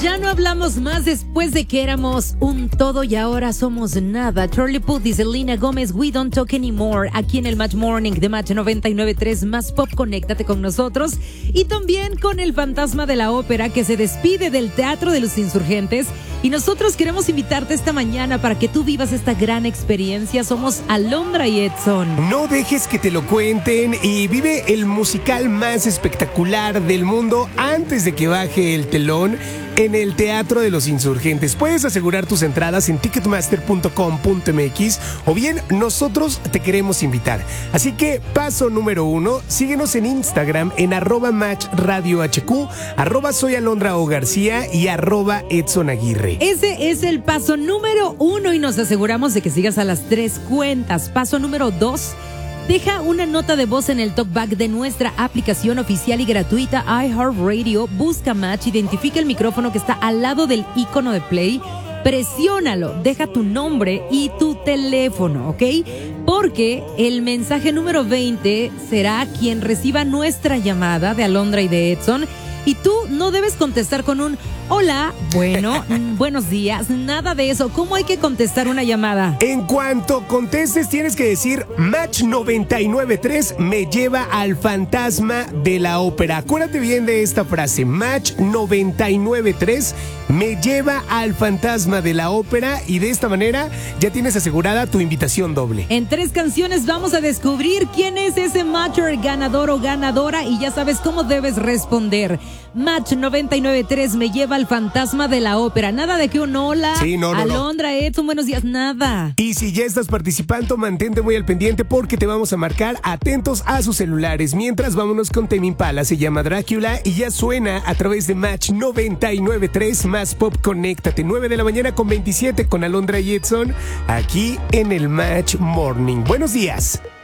Ya no hablamos más después de que éramos un todo y ahora somos nada. Charlie Puth y Selena Gómez, We Don't Talk Anymore, aquí en el Match Morning de Match 99.3 Más Pop. Conéctate con nosotros y también con el fantasma de la ópera que se despide del Teatro de los Insurgentes. Y nosotros queremos invitarte esta mañana para que tú vivas esta gran experiencia. Somos Alondra y Edson. No dejes que te lo cuenten y vive el musical más espectacular del mundo antes de que baje el telón en el Teatro de los Insurgentes. Puedes asegurar tus entradas en ticketmaster.com.mx o bien nosotros te queremos invitar. Así que paso número 1, síguenos en Instagram en @matchradiohq, @soyalondraogarcía y @EdsonAguirre. Ese es el paso número 1 y nos aseguramos de que sigas a las 3 cuentas. Paso número 2. Deja una nota de voz en el talkback de nuestra aplicación oficial y gratuita iHeartRadio. Busca Match, identifica el micrófono que está al lado del icono de play, presiónalo, deja tu nombre y tu teléfono, ¿ok? Porque el mensaje número 20 será quien reciba nuestra llamada de Alondra y de Edson. Y tú no debes contestar con un hola, bueno, buenos días, nada de eso. ¿Cómo hay que contestar una llamada? En cuanto contestes tienes que decir Match 99.3 me lleva al fantasma de la ópera. Acuérdate bien de esta frase, Match 99.3 me lleva al fantasma de la ópera, y de esta manera ya tienes asegurada tu invitación doble. En 3 canciones vamos a descubrir quién es ese matcher ganador o ganadora y ya sabes cómo debes responder. Match 99.3 me lleva al fantasma de la ópera. Nada de que un hola, sí, no. Alondra, Edson, buenos días, nada. Y si ya estás participando, mantente muy al pendiente porque te vamos a marcar. Atentos a sus celulares. Mientras, vámonos con Tame Impala, se llama Drácula y ya suena a través de Match 99.3 Más Pop. Conéctate, 9 de la mañana con 27 con Alondra y Edson, aquí en el Match Morning. Buenos días.